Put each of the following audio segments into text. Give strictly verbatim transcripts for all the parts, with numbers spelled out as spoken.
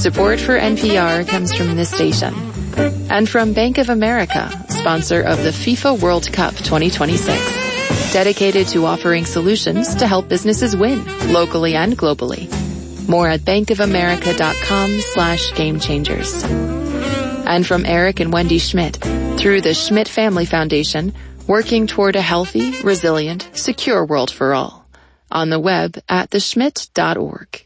Support for N P R comes from this station and from Bank of America, sponsor of the FIFA World Cup twenty twenty-six, dedicated to offering solutions to help businesses win locally and globally. More at bankofamerica.com slash game changers. And from Eric and Wendy Schmidt, through the Schmidt Family Foundation, working toward a healthy, resilient, secure world for all. On the web at the schmidt dot org.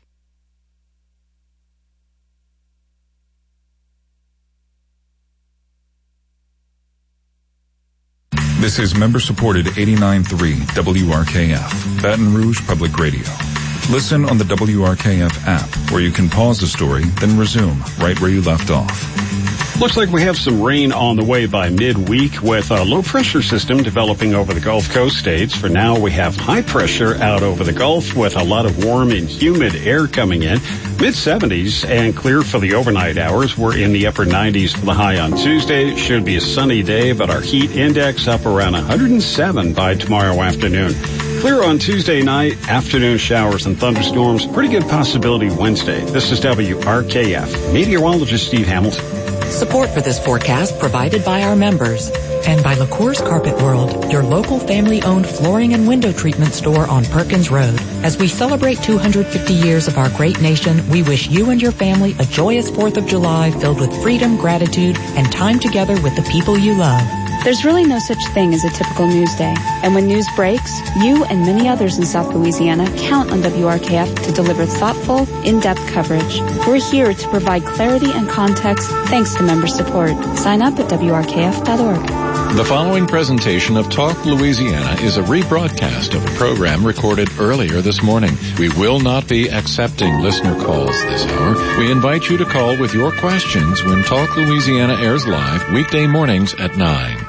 This is member-supported eighty-nine point three W R K F, Baton Rouge Public Radio. Listen on the W R K F app, where you can pause the story, then resume right where you left off. Looks like we have some rain on the way by midweek with a low-pressure system developing over the Gulf Coast states. For now, we have high pressure out over the Gulf with a lot of warm and humid air coming in. mid seventies and clear for the overnight hours. We're in the upper nineties for the high on Tuesday. It should be a sunny day, but our heat index up around one hundred seven by tomorrow afternoon. Clear on Tuesday night, afternoon showers and thunderstorms. Pretty good possibility Wednesday. This is W R K F. Meteorologist Steve Hamilton. Support for this forecast provided by our members and by LaCourse Carpet World, your local family-owned flooring and window treatment store on Perkins Road. As we celebrate two hundred fifty years of our great nation, we wish you and your family a joyous fourth of July filled with freedom, gratitude, and time together with the people you love. There's really no such thing as a typical news day. And when news breaks, you and many others in South Louisiana count on W R K F to deliver thoughtful, in-depth coverage. We're here to provide clarity and context thanks to member support. Sign up at W R K F dot org. The following presentation of Talk Louisiana is a rebroadcast of a program recorded earlier this morning. We will not be accepting listener calls this hour. We invite you to call with your questions when Talk Louisiana airs live weekday mornings at nine.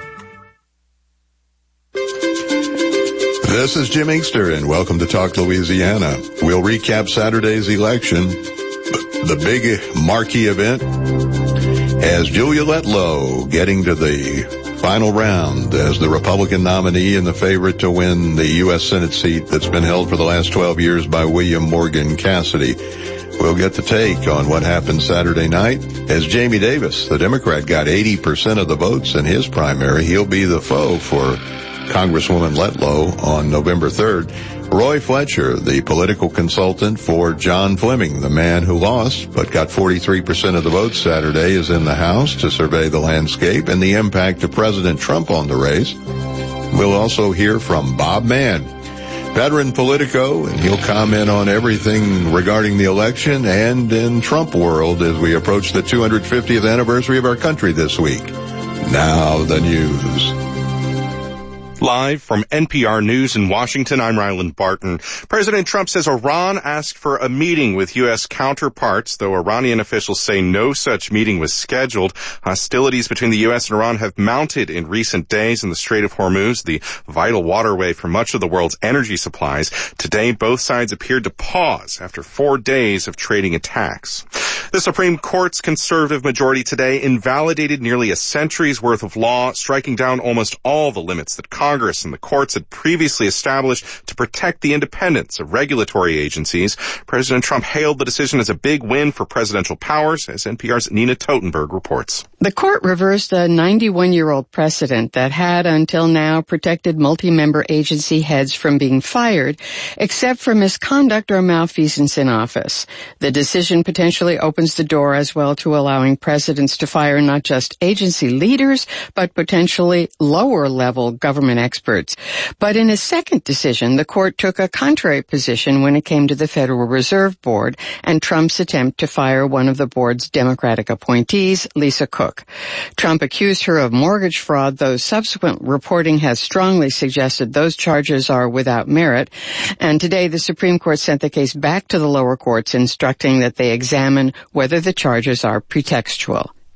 This is Jim Inkster, and welcome to Talk Louisiana. We'll recap Saturday's election. The big marquee event has Julia Letlow getting to the final round as the Republican nominee and the favorite to win the U S Senate seat that's been held for the last twelve years by William Morgan Cassidy. We'll get the take on what happened Saturday night as Jamie Davis, the Democrat, got eighty percent of the votes in his primary. He'll be the foe for Congresswoman Letlow on November third. Roy Fletcher, the political consultant for John Fleming, the man who lost but got forty-three percent of the votes Saturday, is in the House to survey the landscape and the impact of President Trump on the race. We'll also hear from Bob Mann, veteran Politico, and he'll comment on everything regarding the election and in Trump world as we approach the two hundred fiftieth anniversary of our country this week. Now the news. Live from N P R News in Washington, I'm Ryland Barton. President Trump says Iran asked for a meeting with U S counterparts, though Iranian officials say no such meeting was scheduled. Hostilities between the U S and Iran have mounted in recent days in the Strait of Hormuz, the vital waterway for much of the world's energy supplies. Today, both sides appeared to pause after four days of trading attacks. The Supreme Court's conservative majority today invalidated nearly a century's worth of law, striking down almost all the limits that Congress and the courts had previously established to protect the independence of regulatory agencies. President Trump hailed the decision as a big win for presidential powers, as N P R's Nina Totenberg reports. The court reversed a ninety-one-year-old precedent that had until now protected multi-member agency heads from being fired, except for misconduct or malfeasance in office. The decision potentially opens the door as well to allowing presidents to fire not just agency leaders, but potentially lower-level government experts. But in a second decision, the court took a contrary position when it came to the Federal Reserve Board and Trump's attempt to fire one of the board's Democratic appointees, Lisa Cook. Trump accused her of mortgage fraud, though subsequent reporting has strongly suggested those charges are without merit. And today, the Supreme Court sent the case back to the lower courts, instructing that they examine whether the charges are pretextual.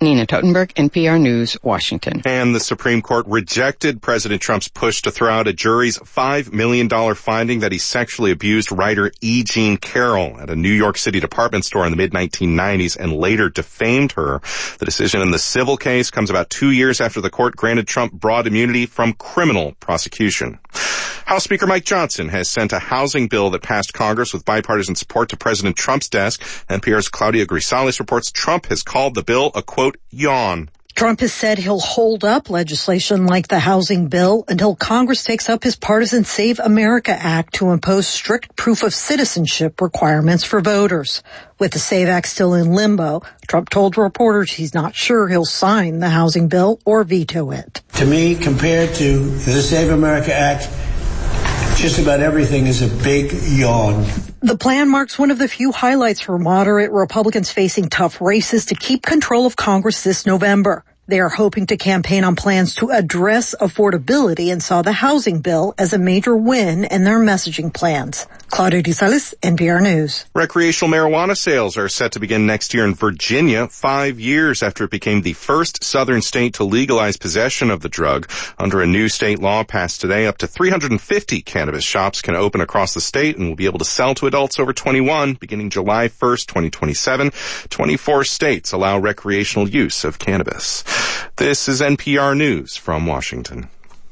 Nina Totenberg, N P R News, Washington. And the Supreme Court rejected President Trump's push to throw out a jury's five million dollars finding that he sexually abused writer E. Jean Carroll at a New York City department store in the mid nineteen nineties and later defamed her. The decision in the civil case comes about two years after the court granted Trump broad immunity from criminal prosecution. House Speaker Mike Johnson has sent a housing bill that passed Congress with bipartisan support to President Trump's desk. N P R's Claudia Grisales reports Trump has called the bill a, quote, yawn. Trump has said he'll hold up legislation like the housing bill until Congress takes up his partisan Save America Act to impose strict proof of citizenship requirements for voters. With the SAVE Act still in limbo, Trump told reporters he's not sure he'll sign the housing bill or veto it. To me, compared to the Save America Act, just about everything is a big yawn. The plan marks one of the few highlights for moderate Republicans facing tough races to keep control of Congress this November. They are hoping to campaign on plans to address affordability and saw the housing bill as a major win in their messaging plans. Claudia Grisales, N P R News. Recreational marijuana sales are set to begin next year in Virginia, five years after it became the first southern state to legalize possession of the drug. Under a new state law passed today, up to three hundred fifty cannabis shops can open across the state and will be able to sell to adults over twenty-one beginning July first, twenty twenty-seven. twenty-four states allow recreational use of cannabis. This is N P R News from Washington.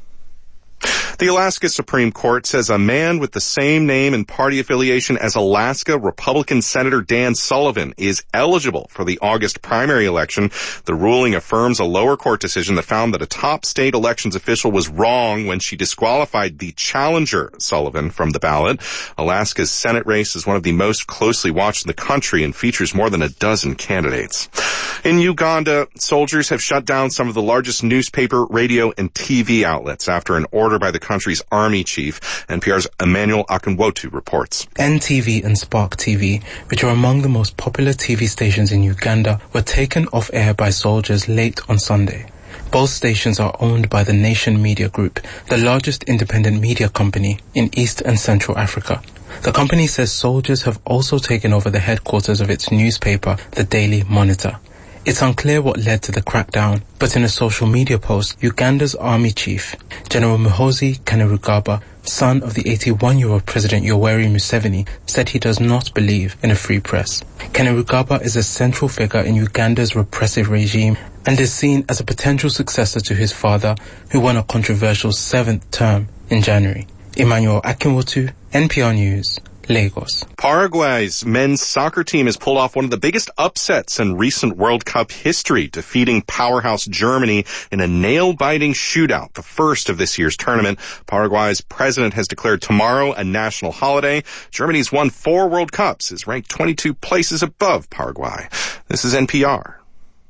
The Alaska Supreme Court says a man with the same name and party affiliation as Alaska Republican Senator Dan Sullivan is eligible for the August primary election. The ruling affirms a lower court decision that found that a top state elections official was wrong when she disqualified the challenger, Sullivan, from the ballot. Alaska's Senate race is one of the most closely watched in the country and features more than a dozen candidates. In Uganda, soldiers have shut down some of the largest newspaper, radio, and T V outlets after an order by the country's army chief. N P R's Emmanuel Akinwotu reports. N T V and Spark T V, which are among the most popular T V stations in Uganda, were taken off air by soldiers late on Sunday. Both stations are owned by the Nation Media Group, the largest independent media company in East and Central Africa. The company says soldiers have also taken over the headquarters of its newspaper, the Daily Monitor. It's unclear what led to the crackdown, but in a social media post, Uganda's army chief, General Muhoozi Kainerugaba, son of the eighty-one-year-old President Yoweri Museveni, said he does not believe in a free press. Kainerugaba is a central figure in Uganda's repressive regime and is seen as a potential successor to his father, who won a controversial seventh term in January. Emmanuel Akinwotu, N P R News, Lagos. Paraguay's men's soccer team has pulled off one of the biggest upsets in recent World Cup history, defeating powerhouse Germany in a nail-biting shootout, the first of this year's tournament. Paraguay's president has declared tomorrow a national holiday. Germany's won four World Cups, is ranked twenty-two places above Paraguay. This is N P R.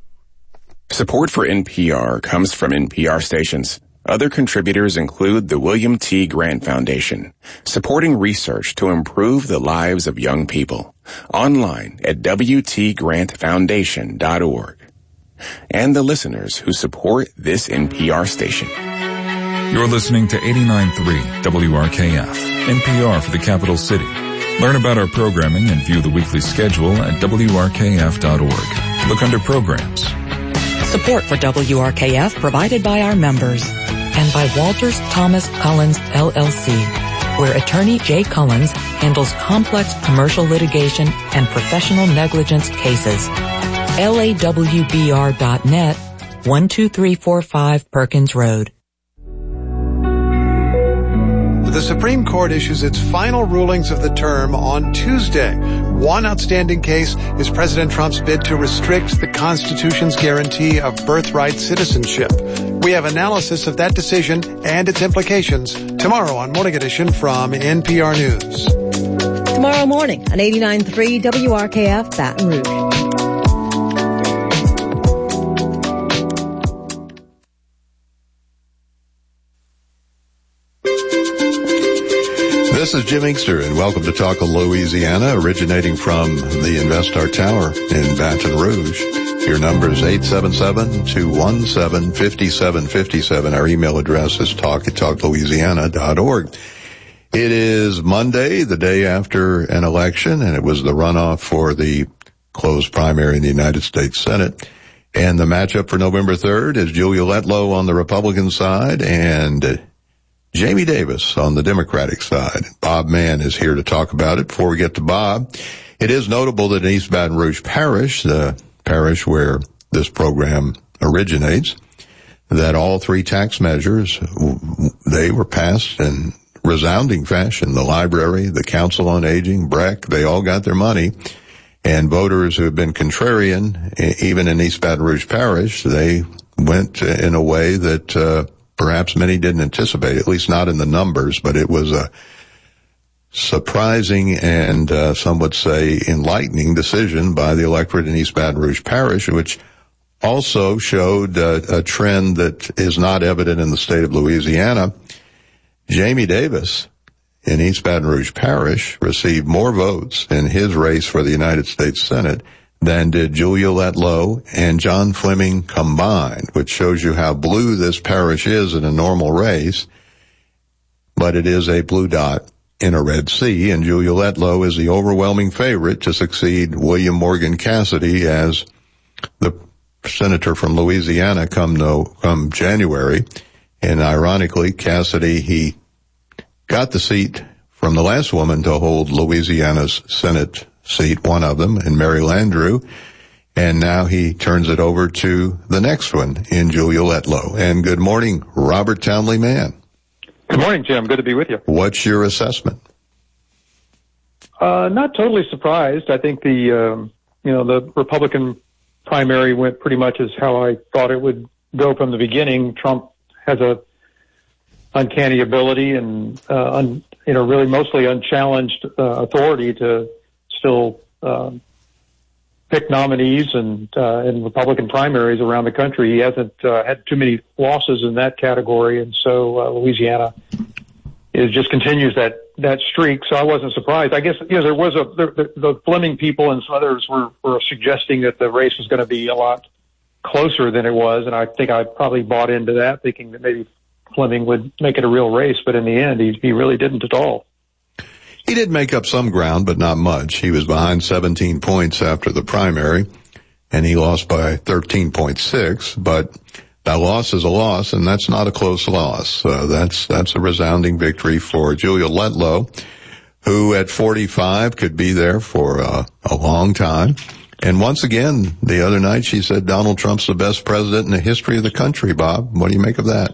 Support for N P R comes from N P R stations. Other contributors include the William T. Grant Foundation, supporting research to improve the lives of young people. Online at w t grant foundation dot org. And the listeners who support this N P R station. You're listening to eighty-nine point three W R K F, N P R for the capital city. Learn about our programming and view the weekly schedule at w r k f dot org. Look under programs. Support for W R K F provided by our members and by Walters Thomas Collins, L L C, where attorney Jay Collins handles complex commercial litigation and professional negligence cases. L A W B R dot net, one two three four five Perkins Road. The Supreme Court issues its final rulings of the term on Tuesday. One outstanding case is President Trump's bid to restrict the Constitution's guarantee of birthright citizenship. We have analysis of that decision and its implications tomorrow on Morning Edition from N P R News. Tomorrow morning on eighty-nine point three W R K F Baton Rouge. This is Jim Inkster, and welcome to Talk of Louisiana, originating from the InvestStar Tower in Baton Rouge. Your number is eight seven seven, two one seven, five seven five seven. Our email address is talk at talk louisiana dot org. It is Monday, the day after an election, and it was the runoff for the closed primary in the United States Senate. And the matchup for November third is Julia Letlow on the Republican side and Jamie Davis on the Democratic side. Bob Mann is here to talk about it. Before we get to Bob, it is notable that in East Baton Rouge Parish, the parish where this program originates, that all three tax measures, they were passed in resounding fashion. The library, the Council on Aging, B R E C, they all got their money. And voters who have been contrarian, even in East Baton Rouge Parish, they went in a way that uh, perhaps many didn't anticipate, at least not in the numbers, but it was a surprising and uh, some would say enlightening decision by the electorate in East Baton Rouge Parish, which also showed uh, a trend that is not evident in the state of Louisiana. Jamie Davis in East Baton Rouge Parish received more votes in his race for the United States Senate than did Julia Letlow and John Fleming combined, which shows you how blue this parish is in a normal race. But it is a blue dot in a red sea, and Julia Letlow is the overwhelming favorite to succeed William Morgan Cassidy as the senator from Louisiana come no, come January. And ironically, Cassidy, he got the seat from the last woman to hold Louisiana's Senate seat, one of them, in Mary Landrieu, and now he turns it over to the next one in Julia Letlow. And good morning, Robert Townley Mann. Good morning, Jim. Good to be with you. What's your assessment? Uh, not totally surprised. I think the, um, you know, the Republican primary went pretty much as how I thought it would go from the beginning. Trump has a uncanny ability and, uh, un, you know, really mostly unchallenged uh, authority to still uh, pick nominees and uh, in Republican primaries around the country. He hasn't uh, had too many losses in that category, and so uh, Louisiana is just continues that that streak. So I wasn't surprised. I guess you know there was a the, the, the Fleming people and some others were, were suggesting that the race was going to be a lot closer than it was, and I think I probably bought into that, thinking that maybe Fleming would make it a real race, but in the end, he, he really didn't at all. He did make up some ground, but not much. He was behind seventeen points after the primary, and he lost by thirteen point six, but that loss is a loss, and that's not a close loss. Uh, that's, that's a resounding victory for Julia Letlow, who at forty-five could be there for uh, a long time. And once again, the other night she said Donald Trump's the best president in the history of the country. Bob, what do you make of that?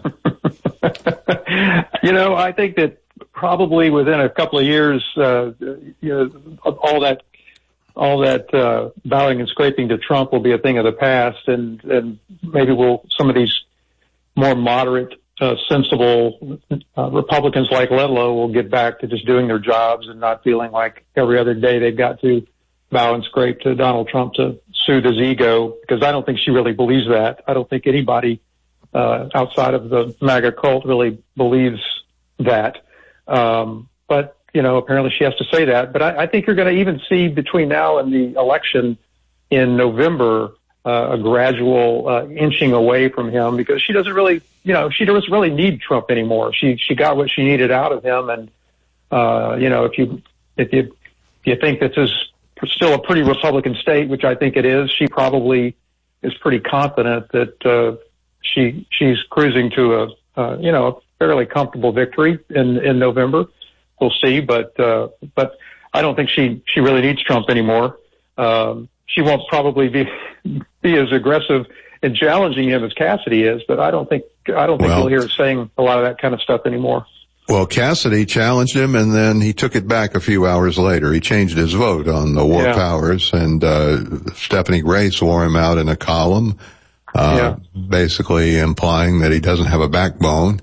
You know, I think that probably within a couple of years, uh, you know, all that, all that, uh, bowing and scraping to Trump will be a thing of the past, and, and maybe we'll, some of these more moderate, uh, sensible, uh, Republicans like Letlow will get back to just doing their jobs and not feeling like every other day they've got to bow and scrape to Donald Trump to soothe his ego, because I don't think she really believes that. I don't think anybody, uh, outside of the MAGA cult really believes that. Um, but, you know, apparently she has to say that. But I, I think you're going to even see between now and the election in November, uh, a gradual, uh, inching away from him, because she doesn't really, you know, she doesn't really need Trump anymore. She, she got what she needed out of him. And, uh, you know, if you, if you, if you think this is still a pretty Republican state, which I think it is, she probably is pretty confident that, uh, she, she's cruising to a, uh, you know, a fairly comfortable victory in, in November. We'll see, but, uh, but I don't think she, she really needs Trump anymore. Um, she won't probably be, be as aggressive in challenging him as Cassidy is, but I don't think, I don't think well, we'll hear her saying a lot of that kind of stuff anymore. Well, Cassidy challenged him, and then he took it back a few hours later. He changed his vote on the war yeah. powers, and uh Stephanie Gray swore him out in a column, uh yeah. basically implying that he doesn't have a backbone.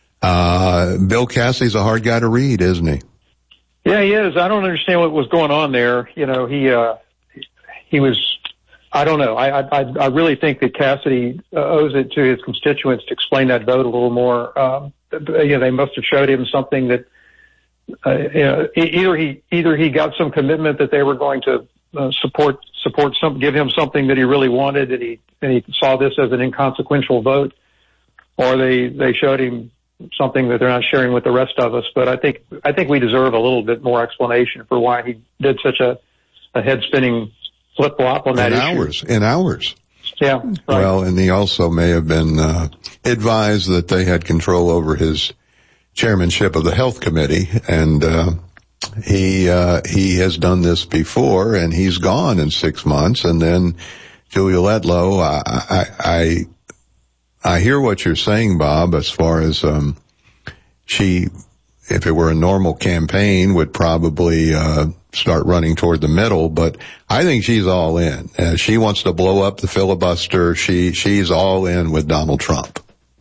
Uh Bill Cassidy's a hard guy to read, isn't he? Yeah, he is. I don't understand what was going on there. You know, he uh he was, I don't know. I I I really think that Cassidy owes it to his constituents to explain that vote a little more. Um You know, they must have showed him something that, uh, you know, either he, either he got some commitment that they were going to uh, support, support some, give him something that he really wanted, and he, and he saw this as an inconsequential vote, or they, they showed him something that they're not sharing with the rest of us. But I think, I think we deserve a little bit more explanation for why he did such a, a head spinning flip flop on that in issue. hours, in hours. Yeah. Right. Well, and he also may have been uh, advised that they had control over his chairmanship of the health committee, and uh, he uh, he has done this before, and he's gone in six months. And then Julia Letlow, I I I, I hear what you're saying, Bob, as far as um, she, if it were a normal campaign, would probably uh, start running toward the middle, but I think she's all in. Uh, she wants to blow up the filibuster. She she's all in with Donald Trump.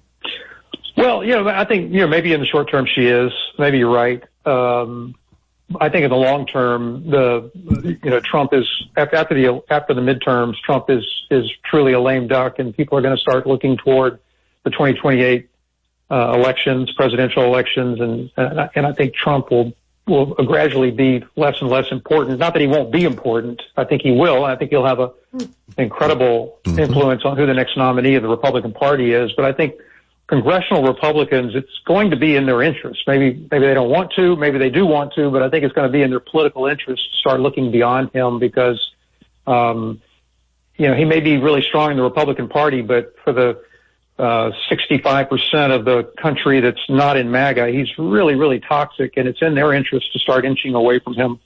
Well, you know, I think, you know, maybe in the short term she is. Maybe you're right. Um, I think in the long term, the, you know, Trump is, after the, after the midterms, Trump is, is truly a lame duck, and people are going to start looking toward the twenty twenty-eight, uh, elections, presidential elections, and, and I, and I think Trump will, will gradually be less and less important. Not that he won't be important. I think he will. I think he'll have a incredible mm-hmm. influence on who the next nominee of the Republican Party is, but I think congressional Republicans, it's going to be in their interest. Maybe, maybe they don't want to, maybe they do want to, but I think it's going to be in their political interest to start looking beyond him because, um, you know, he may be really strong in the Republican Party, but for the, uh, sixty-five percent of the country that's not in MAGA, he's really, really toxic, and it's in their interest to start inching away from him.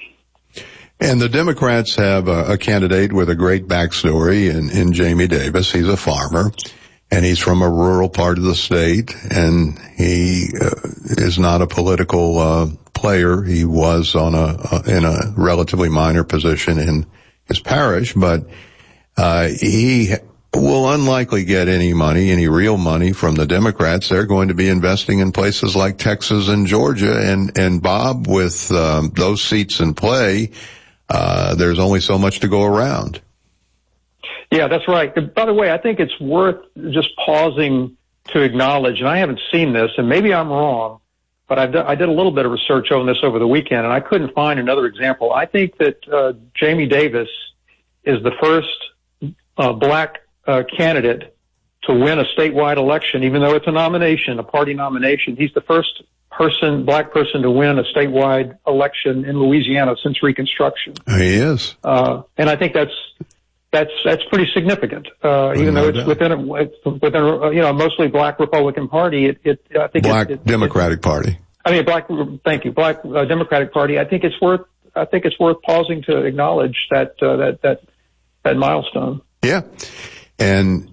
And the Democrats have a, a candidate with a great backstory in, in Jamie Davis. He's a farmer. And he's from a rural part of the state, and he uh, is not a political uh, player. He was on a uh, in a relatively minor position in his parish, but uh, he will unlikely get any money, any real money from the Democrats. They're going to be investing in places like Texas and Georgia, and and Bob, with um, those seats in play, uh, there's only so much to go around. Yeah, that's right. By the way, I think it's worth just pausing to acknowledge, and I haven't seen this, and maybe I'm wrong, but I've done, I did a little bit of research on this over the weekend, and I couldn't find another example. I think that uh, Jamie Davis is the first uh, black uh, candidate to win a statewide election, even though it's a nomination, a party nomination. He's the first person, black person, to win a statewide election in Louisiana since Reconstruction. He is. Uh, and I think that's That's that's pretty significant, uh, even though it's within a within a, you know a mostly black Republican Party. It, it I think black it, it, Democratic it, Party. I mean, black. Thank you, black uh, Democratic Party. I think it's worth I think it's worth pausing to acknowledge that uh, that that that milestone. Yeah, and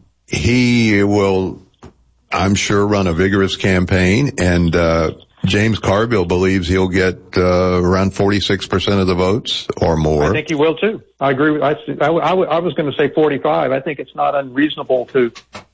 he will, I'm sure, run a vigorous campaign, and uh, James Carville believes he'll get uh, around forty-six percent of the votes or more. I think he will too. I agree. With, I, I, I, I was going to say forty-five. I think it's not unreasonable to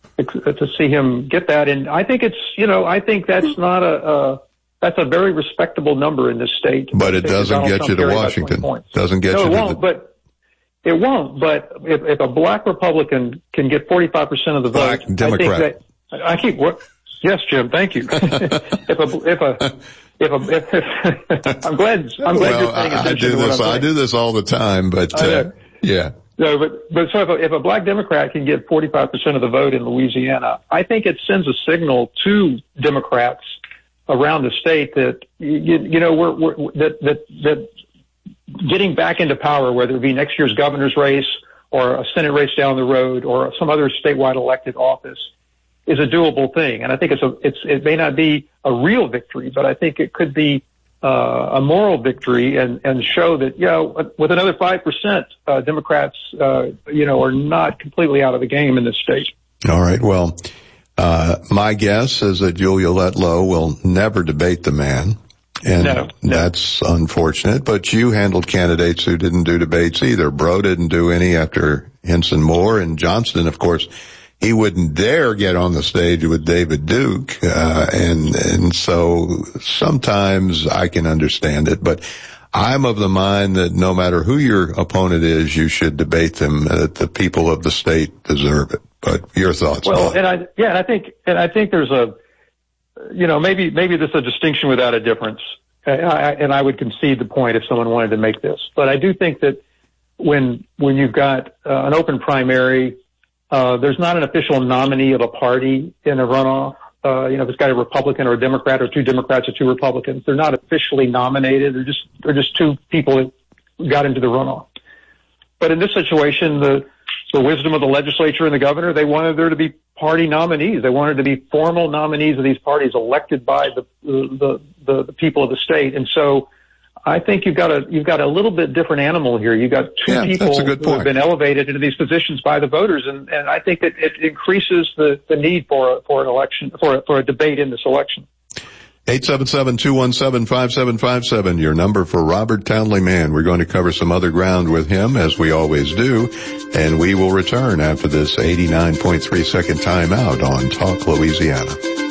to see him get that, and I think it's you know I think that's not a, a that's a very respectable number in this state. But it doesn't get you to Washington. Doesn't get you. No, it to won't. the... But it won't. But if, if a black Republican can get forty-five percent of the vote, black Democrat. I think that I keep. Yes, Jim. Thank you. if a if a if a if, if, I'm glad I'm glad well, you're paying attention I do to what this. I'm I saying. do this all the time, but uh, yeah. No, but but so if a, if a black Democrat can get forty-five percent of the vote in Louisiana, I think it sends a signal to Democrats around the state that you, you know we're, we're that that that getting back into power, whether it be next year's governor's race or a Senate race down the road or some other statewide elected office, is a doable thing. And I think it's a, it's, it may not be a real victory, but I think it could be, uh, a moral victory and, and show that, you know, with another five percent, uh, Democrats, uh, you know, are not completely out of the game in this state. All right. Well, uh, my guess is that Julia Letlow will never debate the man. And no, no. that's unfortunate, but you handled candidates who didn't do debates either. Breaux didn't do any after Henson Moore, and Johnston, of course, he wouldn't dare get on the stage with David Duke, uh, and, and so sometimes I can understand it, but I'm of the mind that no matter who your opponent is, you should debate them, uh, that the people of the state deserve it. But your thoughts? Well, Bob? and I, yeah, and I think, and I think there's a, you know, maybe, maybe there's a distinction without a difference. And I, and I would concede the point if someone wanted to make this, but I do think that when, when you've got uh, an open primary, Uh, there's not an official nominee of a party in a runoff. Uh, you know, if it's got a Republican or a Democrat or two Democrats or two Republicans, they're not officially nominated. They're just, they're just two people that got into the runoff. But in this situation, the, the wisdom of the legislature and the governor, they wanted there to be party nominees. They wanted to be formal nominees of these parties elected by the the the, the people of the state. And so I think you've got a you've got a little bit different animal here. You've got two yeah, people who have been elevated into these positions by the voters, and, and I think that it increases the, the need for a, for an election for a, for a debate in this election. eight seven seven, two one seven, five seven five seven, your number for Robert Townley Mann. We're going to cover some other ground with him, as we always do, and we will return after this eighty-nine point three second timeout on Talk Louisiana.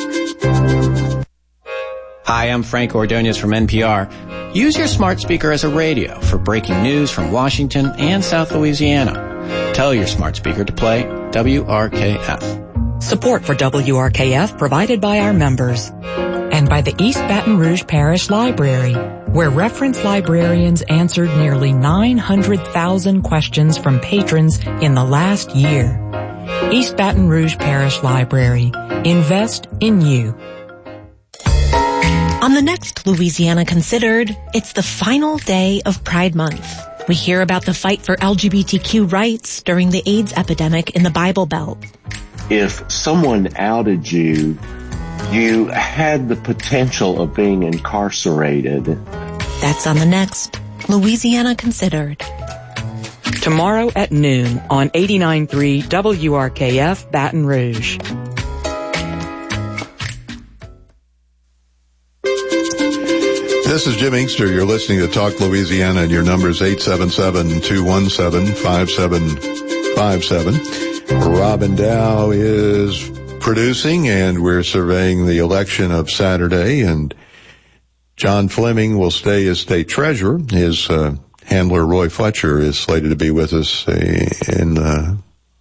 Hi, I'm Frank Ordonez from N P R. Use your smart speaker as a radio for breaking news from Washington and South Louisiana. Tell your smart speaker to play W R K F. Support for W R K F provided by our members. And by the East Baton Rouge Parish Library, where reference librarians answered nearly nine hundred thousand questions from patrons in the last year. East Baton Rouge Parish Library. Invest in you. On the next Louisiana Considered, it's the final day of Pride Month. We hear about the fight for L G B T Q rights during the AIDS epidemic in the Bible Belt. If someone outed you, you had the potential of being incarcerated. That's on the next Louisiana Considered. Tomorrow at noon on eighty-nine point three W R K F Baton Rouge. This is Jim Inkster. You're listening to Talk Louisiana, and your number is eight seven seven, two one seven, five seven five seven. Robin Dow is producing, and we're surveying the election of Saturday, and John Fleming will stay as state treasurer. His uh, handler, Roy Fletcher, is slated to be with us uh, in uh,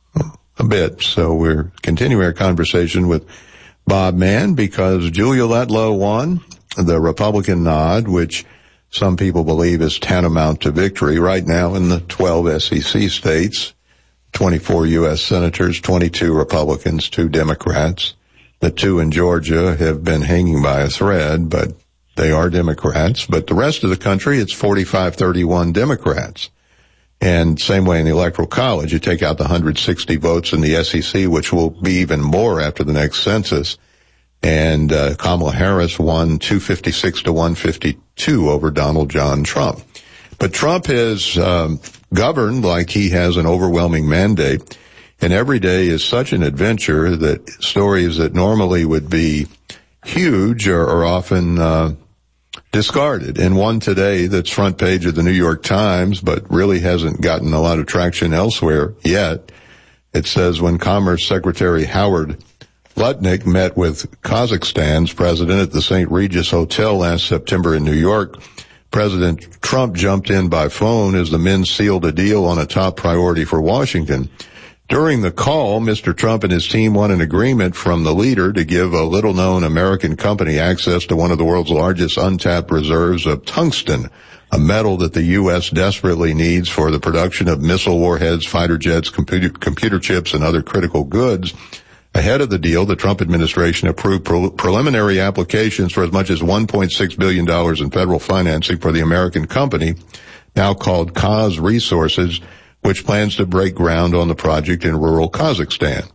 a bit. So we're continuing our conversation with Bob Mann because Julia Letlow won the Republican nod, which some people believe is tantamount to victory right now in the twelve S E C states. twenty-four U S senators, twenty-two Republicans, two Democrats. The two in Georgia have been hanging by a thread, but they are Democrats. But the rest of the country, it's forty-five thirty-one Democrats. And same way in the Electoral College, you take out the one hundred sixty votes in the S E C, which will be even more after the next census. And uh, Kamala Harris won two fifty-six to one fifty-two over Donald John Trump. But Trump has um, governed like he has an overwhelming mandate, and every day is such an adventure that stories that normally would be huge are, are often uh, discarded. And one today that's front page of the New York Times, but really hasn't gotten a lot of traction elsewhere yet. It says when Commerce Secretary Howard Lutnick met with Kazakhstan's president at the Saint Regis Hotel last September in New York, President Trump jumped in by phone as the men sealed a deal on a top priority for Washington. During the call, Mister Trump and his team won an agreement from the leader to give a little-known American company access to one of the world's largest untapped reserves of tungsten, a metal that the U S desperately needs for the production of missile warheads, fighter jets, computer, computer chips, and other critical goods. Ahead of the deal, the Trump administration approved pre- preliminary applications for as much as one point six billion dollars in federal financing for the American company, now called Kaz Resources, which plans to break ground on the project in rural Kazakhstan.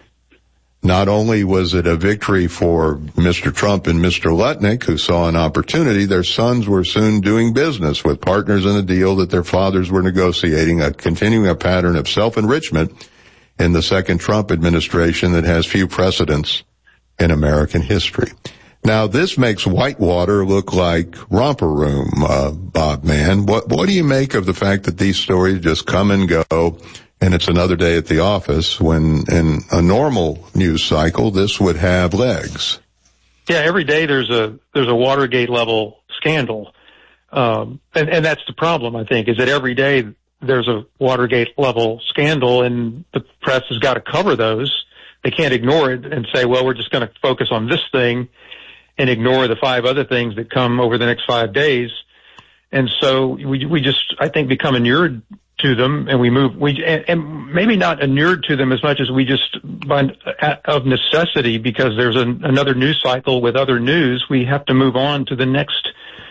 Not only was it a victory for Mister Trump and Mister Lutnick, who saw an opportunity, their sons were soon doing business with partners in a deal that their fathers were negotiating, a continuing a pattern of self-enrichment in the second Trump administration that has few precedents in American history. Now, this makes Whitewater look like romper room, uh, Bob Mann. What, what do you make of the fact that these stories just come and go, and it's another day at the office, when in a normal news cycle, this would have legs? Yeah, every day there's a, there's a Watergate level scandal. Um, and, and that's the problem, I think, is that every day there's a Watergate level scandal, and the press has got to cover those. They can't ignore it and say, well, we're just going to focus on this thing and ignore the five other things that come over the next five days. And so we, we just, I think, become inured to them, and we move, we, and, and maybe not inured to them as much as we just, by, of necessity, because there's an, another news cycle with other news, we have to move on to the next